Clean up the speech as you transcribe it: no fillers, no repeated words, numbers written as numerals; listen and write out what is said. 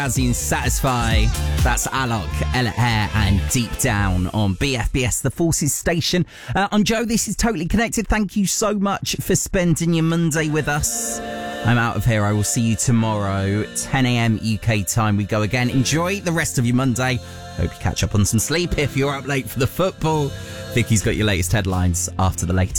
Azzy and Satisfy. That's Alok, Ella Air and Deep Down on BFBS, the Forces station. I'm Joe, this is Totally Connected. Thank you so much for spending your Monday with us. I'm out of here. I will see you tomorrow, 10 a.m. UK time. We go again. Enjoy the rest of your Monday. Hope you catch up on some sleep if you're up late for the football. Vicky's got your latest headlines after the latest.